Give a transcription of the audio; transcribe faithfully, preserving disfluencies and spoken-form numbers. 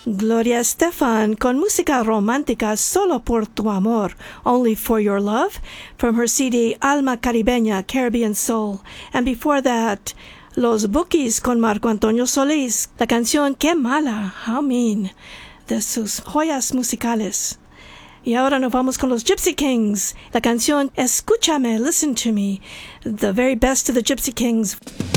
Gloria Estefan con música romántica Solo por tu amor, Only for your love, from her C D Alma Caribeña, Caribbean Soul. And before that, Los Bookies con Marco Antonio Solís, la canción Qué mala, how mean, de sus joyas musicales. Y ahora nos vamos con los Gypsy Kings, la canción Escúchame, Listen to Me, the very best of the Gypsy Kings.